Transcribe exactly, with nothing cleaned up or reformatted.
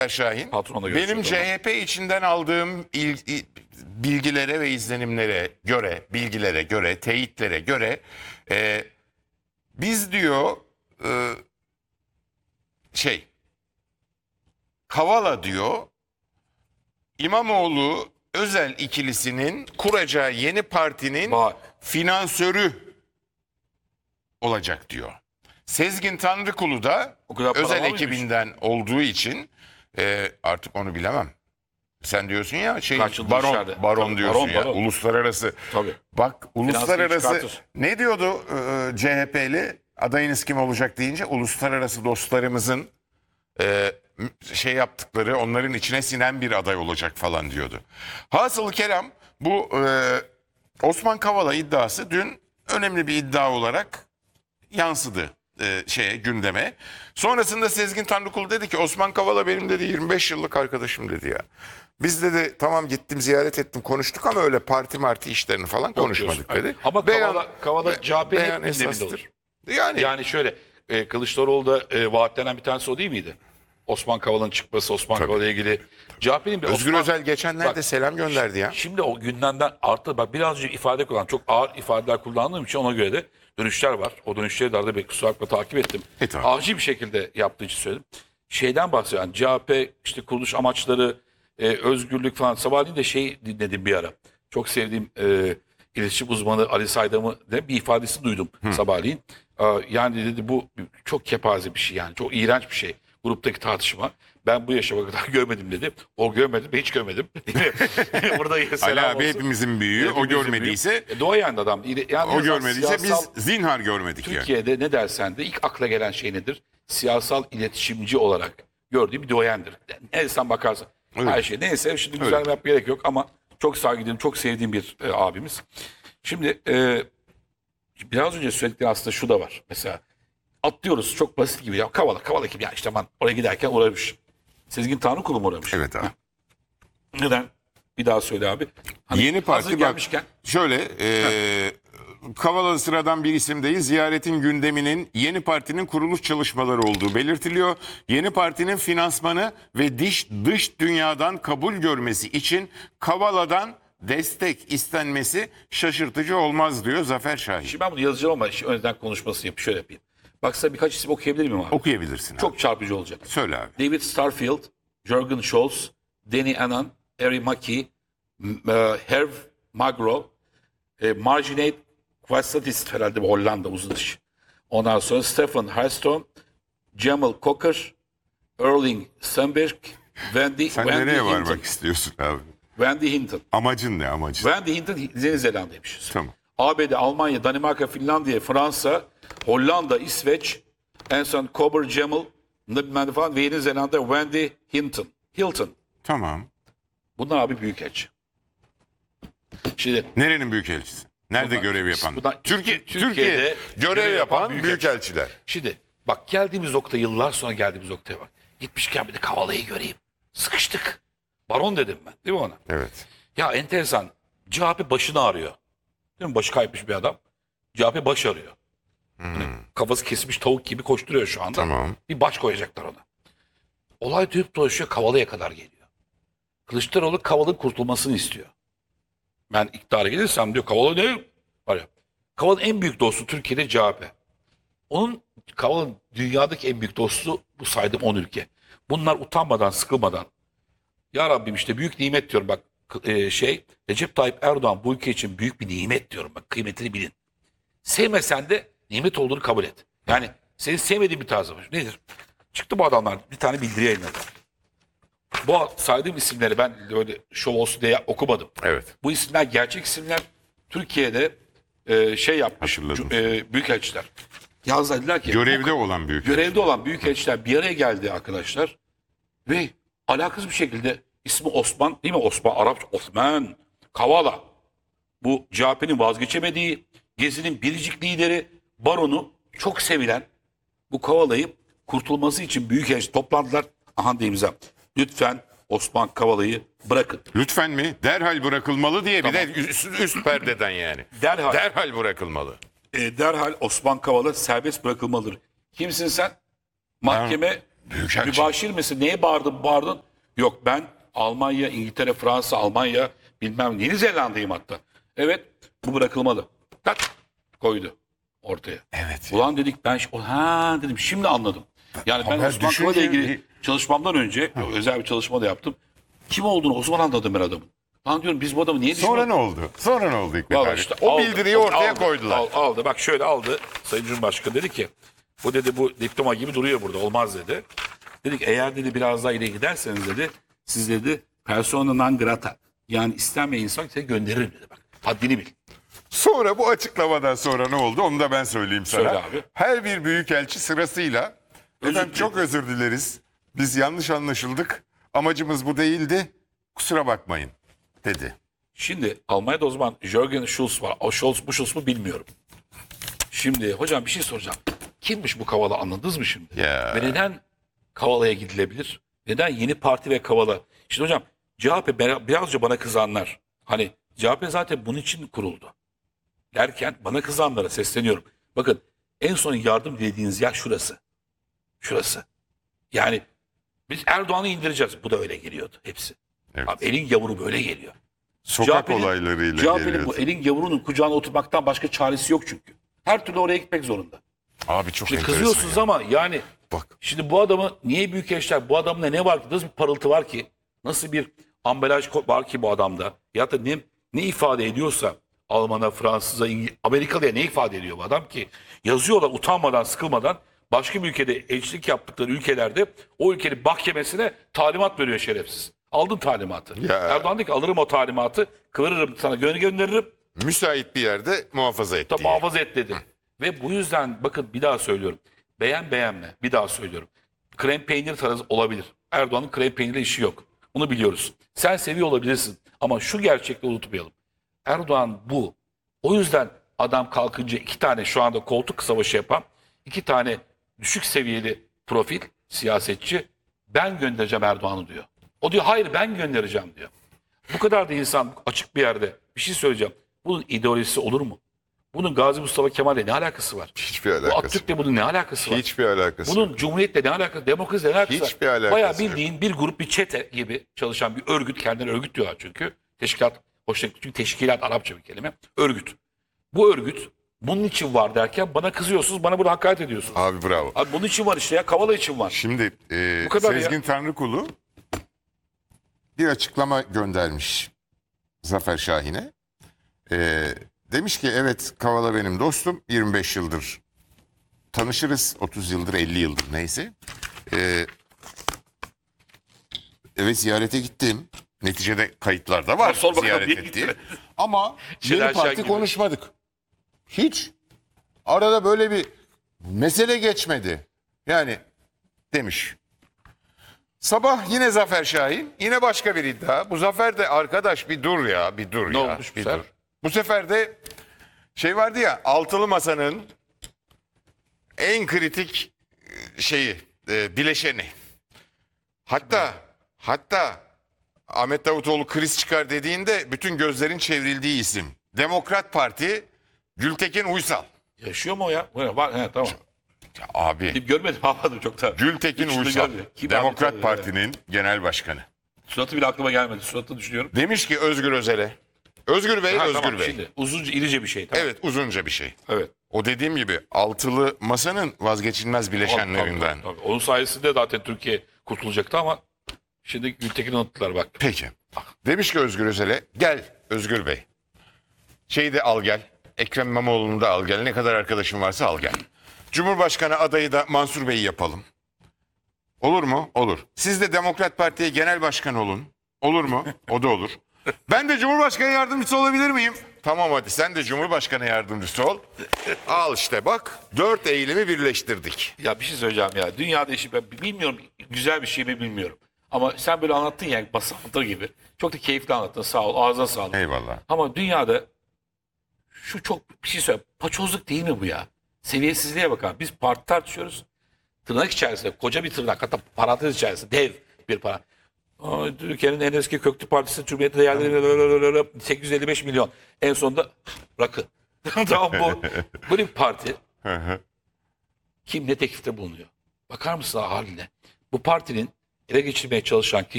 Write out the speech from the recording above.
Şahin, Patronla benim görüşüyordu C H P içinden aldığım il, il- bilgilere ve izlenimlere göre, bilgilere göre, teyitlere göre e, biz diyor e, şey, Kavala diyor, İmamoğlu Özel ikilisinin kuracağı yeni partinin Bak. finansörü olacak diyor. Sezgin Tanrıkulu da O kadar para özel var mıymış? ekibinden olduğu için e, artık onu bilemem. Sen diyorsun ya şey Kaç yıldır baron içeride. baron Tabii, diyorsun baron, ya baron. uluslararası. Tabii. Bak uluslararası çıkartır. ne diyordu e, C H P'li adayınız kim olacak deyince uluslararası dostlarımızın e, şey yaptıkları onların içine sinen bir aday olacak falan diyordu. Hasılı kelam bu e, Osman Kavala iddiası dün önemli bir iddia olarak yansıdı e, şeye gündeme. Sonrasında Sezgin Tanrıkulu dedi ki Osman Kavala benim dedi yirmi beş yıllık arkadaşım dedi ya. Biz dedi tamam gittim ziyaret ettim konuştuk ama öyle parti marti işlerini falan konuşmadık diyorsun. dedi. Ama Beyan- Kavala, Kavala C H P'nin beyan hep gündeminde esastır. olur. Yani, Yani şöyle e, Kılıçdaroğlu da e, vaatlenen bir tanesi o değil miydi? Osman Kavala'nın çıkması, Osman Tabii. Kavala'ya ilgili. C H P'nin bir Özgür Osman... Özel geçenlerde Bak, selam gönderdi ya. Şimdi o gündemden arttı. Bak biraz önce ifade kullan. Çok ağır ifadeler kullandığım için ona göre de dönüşler var. O dönüşleri de arada bir kusura bakma takip ettim. E, tamam. Acil bir şekilde yaptığı için söyledim. Şeyden bahsediyor. Yani C H P işte kuruluş amaçları, e, özgürlük falan. Sabahleyin de şey dinledim bir ara. Çok sevdiğim e, iletişim uzmanı Ali Saydam'ı de bir ifadesi duydum sabahleyin. E, yani dedi bu çok kepaze bir şey yani. Çok iğrenç bir şey. Gruptaki tartışma. Ben bu yaşama kadar görmedim dedi. O görmedi, ben hiç görmedim. Burada selam Ali abi olsun. hepimizin büyüğü. O Hepimizin görmediyse büyüğü. E, doğayan da adam. Yani o görmediyse siyasal- biz zinhar görmedik yani. Türkiye'de ne dersen de ilk akla gelen şey nedir? Siyasal iletişimci olarak gördüğü bir duayendir. Nereden bakarsan Öyle. her şey. Neyse şimdi güzel yapmaya gerek yok ama çok saygıdeğim, çok sevdiğim bir e, abimiz. Şimdi e, biraz önce söyledikleri aslında şu da var. Mesela atlıyoruz çok basit gibi. Ya Kavala, Kavala kim ya işte ben oraya giderken uğramış. Sezgin Tanrıkulu mu uğramış? Evet abi. Neden? Bir daha söyle abi. Hani Yeni hazır parti bak gelmişken şöyle e, Kavalalı sıradan bir isim değil. Ziyaretin gündeminin yeni partinin kuruluş çalışmaları olduğu belirtiliyor. Yeni partinin finansmanı ve dış, dış dünyadan kabul görmesi için Kavala'dan destek istenmesi şaşırtıcı olmaz diyor Zafer Şahin. şimdi ben bunu yazacağım ama şimdi önceden konuşmasını yapayım. Şöyle yapayım. Baksa birkaç isim okuyabilir miyim abi? Okuyabilirsin abi. Çok çarpıcı olacak. Söyle abi. David Starfield, Jürgen Scholz, Danny Annan, Harry Mackey, m- e, Herve Magro, e, Marginate Quastadist herhalde bu Hollanda uzun iş. Ondan sonra Stefan Harstrom, Jamal Cocker, Erling Sandberg, Wendy, Sen Wendy nereye Hinton. varmak istiyorsun abi? Wendy Hinton. Amacın ne amacın? Wendy Hinton Yeni Zelanda'ymış. Tamam. A B D, Almanya, Danimarka, Finlandiya, Fransa, Hollanda, İsveç, en son Cobber Jamal, bilmem falan ve Yeni Zelanda Wendy Hinton. Hilton. Tamam. Bunlar abi büyükelçi. Şimdi Nerenin büyükelçisi? Nerede Bunlar- görev yapan? bunlar- Türkiye, Türkiye'de Türkiye görev yapan büyükelçi. büyükelçiler. Şimdi bak geldiğimiz nokta yıllar sonra geldiğimiz noktaya bak. Gitmişken bir de Kavala'yı göreyim. Sıkıştık. Baron dedim ben değil mi ona? Evet. Ya enteresan. C H P başını arıyor. Değil mi? Başı kayıpmış bir adam. C H P baş arıyor. Hani kafası kesilmiş tavuk gibi koşturuyor şu anda. Tamam. Bir baş koyacaklar ona. Olay dönüp dolaşıyor Kavala'ya kadar geliyor. Kılıçdaroğlu Kavala'nın kurtulmasını istiyor. Ben iktidara gelirsem diyor Kavala ne? Var ya. Kavala'nın en büyük dostu Türkiye'de C H P. Onun Kavala'nın dünyadaki en büyük dostu bu saydığım on ülke. Bunlar utanmadan, sıkılmadan ya Rabbim işte büyük nimet diyorum bak e, şey Recep Tayyip Erdoğan bu ülke için büyük bir nimet diyorum bak kıymetini bilin. Sevmesen de nimet olduğunu kabul et. Yani senin sevmediğin bir tarzı var. Nedir? Çıktı bu adamlar bir tane bildiri yayınladı. Bu saydığım isimleri ben öyle şov olsun diye okumadım. Evet. Bu isimler gerçek isimler. Türkiye'de e, şey yapmış Hatırladım. e, büyükelçiler. Yazdılar dediler ki Görevde olan büyükelçi. görevde olan büyükelçiler bir araya geldi arkadaşlar. Ve alakasız bir şekilde ismi Osman değil mi? Osman, Arapça Osman Kavala. Bu C H P'nin vazgeçemediği, Gezi'nin biricik lideri, baronu çok sevilen bu Kavala'yı kurtulması için büyükelçi toplandılar. Aha da imza. Lütfen Osman Kavala'yı bırakın. Lütfen mi? Derhal bırakılmalı diye bir Tamam. de üst, üst perdeden yani. Derhal. Derhal bırakılmalı. E, derhal Osman Kavala serbest bırakılmalıdır. Kimsin sen? Mahkeme Büyükelçi. Mübaşir mesela neye bağırdın bağırdın? Yok ben Almanya, İngiltere, Fransa, Almanya bilmem Yeni Zelanda'yım hatta. Evet bu bırakılmalı. Tak koydu ortaya. Evet. Ulan dedik ben şi- ha dedim şimdi anladım. Yani ben Ama Osman düşünce- Kavala ile ilgili çalışmamdan önce özel bir çalışma da yaptım. Kim olduğunu o zaman anladım ben adamın. Lan diyorum biz bu adamı niye Sonra düşman... ne oldu? Sonra ne oldu Hikmet Vallahi abi? işte o aldı, bildiriyi ortaya aldı, koydular. al- Aldı, bak şöyle aldı. Sayın Cumhurbaşkanı dedi ki bu dedi bu diploma gibi duruyor burada olmaz dedi. Dedik eğer dedi biraz daha ileri giderseniz dedi siz dedi persona non grata yani istenmeyen insan size gönderirim dedi bak. Haddini bil. Sonra bu açıklamadan sonra ne oldu? Onu da ben söyleyeyim sana. Söyle abi. Her bir büyükelçi sırasıyla Özür efendim çok özür dileriz. Biz yanlış anlaşıldık. Amacımız bu değildi. Kusura bakmayın dedi. Şimdi Almanya'da o zaman Jürgen Schulz var. O Scholz bu Schulz mu bilmiyorum. Şimdi hocam bir şey soracağım. Kimmiş bu Kavala anladınız mı şimdi? Ya. Ve neden Kavala'ya gidilebilir? Neden yeni parti ve Kavala? Şimdi hocam C H P bera- birazca bana kızanlar. Hani C H P zaten bunun için kuruldu. Derken bana kızanlara sesleniyorum. Bakın en son yardım dilediğiniz yer şurası. Şurası. Yani biz Erdoğan'ı indireceğiz. Bu da öyle geliyordu hepsi. Evet. Abi elin yavru böyle geliyor. Sokak C H P'nin olaylarıyla C H P'nin geliyordu. bu elin yavrunun kucağına oturmaktan başka çaresi yok çünkü. Her türlü oraya gitmek zorunda. Abi çok Şimdi enteresan kızıyorsunuz ya. ama yani Bak. şimdi bu adamı niye büyükelçiler bu adamda ne var ki nasıl bir parıltı var ki nasıl bir ambalaj ko- var ki bu adamda ya da ne, ne ifade ediyorsa Alman'a, Fransız'a, İngiliz, Amerikalı'ya ne ifade ediyor bu adam ki yazıyorlar utanmadan sıkılmadan başka bir ülkede elçilik yaptıkları ülkelerde o ülkenin mahkemesine talimat veriyor şerefsiz. Aldın talimatı. Ya. Erdoğan diyor ki alırım o talimatı kıvırırım sana gö- gönderirim Müsait bir yerde muhafaza et da diye. muhafaza et dedi. Ve bu yüzden bakın bir daha söylüyorum. Beğen beğenme bir daha söylüyorum. Krem peynir tarzı olabilir. Erdoğan'ın krem peynirle işi yok. Bunu biliyoruz. Sen seviyor olabilirsin ama şu gerçekliği unutmayalım. Erdoğan bu. O yüzden adam kalkınca iki tane şu anda koltuk savaşı yapan iki tane düşük seviyeli profil siyasetçi ben göndereceğim Erdoğan'ı diyor. O diyor hayır ben göndereceğim diyor. Bu kadar da insan açık bir yerde bir şey söyleyeceğim. Bunun ideolojisi olur mu? Bunun Gazi Mustafa Kemal'le ne alakası var? Hiçbir Bu alakası. Atatürk'le bunun ne alakası var? Hiçbir alakası. Bunun Cumhuriyet'le ne alakası, demokrasiyle ne alakası Hiçbir var? alakası Bayağı yok. bildiğin bir grup, bir çete gibi çalışan bir örgüt, kendileri örgüt diyorlar çünkü. Teşkilat, hoşça çünkü teşkilat Arapça bir kelime. Örgüt. Bu örgüt bunun için var derken bana kızıyorsunuz, bana burada hakaret ediyorsunuz. Abi bravo. Abi bunun için var işte ya, Kavala için var. Şimdi e, Bu kadar ya. Sezgin Tanrıkulu bir açıklama göndermiş Zafer Şahin'e. E, demiş ki evet Kavala benim dostum. yirmi beş yıldır tanışırız. otuz yıldır elli yıldır neyse. E, evet ziyarete gittim. Neticede kayıtlarda var Sor bakalım, ziyaret niye ettiği. gittin? Ama Şener yeni Şen parti gibi. konuşmadık. Hiç. Arada böyle bir mesele geçmedi. Yani demiş. Sabah yine Zafer Şahin. Yine başka bir iddia. Bu Zafer de arkadaş bir dur ya. Bir dur Ne ya. olmuş bu bir sefer? dur. Bu sefer de şey vardı ya altılı masanın en kritik e, şeyi e, bileşeni. Hatta hatta Ahmet Davutoğlu kriz çıkar dediğinde bütün gözlerin çevrildiği isim. Demokrat Parti Gültekin Uysal. Yaşıyor mu o ya? Var, var he, tamam. Ya abi Kim görmedim, anladım çok da. Gültekin Hiç şunu Uysal görmedim. Kim Demokrat abi? Parti'nin genel başkanı. Suratı bile aklıma gelmedi. Suratı düşünüyorum. Demiş ki Özgür Özel'e. Özgür Bey, Ha, Özgür tamam, Bey. Şimdi uzunca irice bir şey. Tamam. Evet uzunca bir şey. Evet. O dediğim gibi altılı masanın vazgeçilmez bileşenlerinden. Tabii, tabii, tabii. Onun sayesinde zaten Türkiye kurtulacaktı ama şimdi Gültekin'i unuttular bak. Peki. Demiş ki Özgür Özel'e gel Özgür Bey. Şeyi de al gel. Ekrem İmamoğlu'nu da al gel. Ne kadar arkadaşın varsa al gel. Cumhurbaşkanı adayı da Mansur Bey'i yapalım. Olur mu? Olur. Siz de Demokrat Parti'ye genel başkan olun. Olur mu? O da olur. Ben de Cumhurbaşkanı yardımcısı olabilir miyim? Tamam hadi sen de Cumhurbaşkanı yardımcısı ol. Al işte bak dört eylemi birleştirdik. Ya bir şey söyleyeceğim ya. Dünyada işi ben bilmiyorum, güzel bir şey mi bilmiyorum. Ama sen böyle anlattın ya basantı gibi. Çok da keyifli anlattın, sağ ol, ağzına sağlık. Eyvallah. Ama dünyada şu çok bir şey söyle. Paçozluk değil mi bu ya? Seviyesizliğe bak abi. Biz parti tartışıyoruz. Tırnak içerisinde koca bir tırnak, hatta parantez içerisinde dev bir parantez. Aa, Türkiye'nin en eski köklü partisi Cumhuriyet değerleri sekiz yüz elli beş milyon. En sonunda rakı. Tamam bu. Böyle bir parti kim ne teklifte bulunuyor? Bakar mısın haline? bu partinin ele geçirmeye çalışan kişi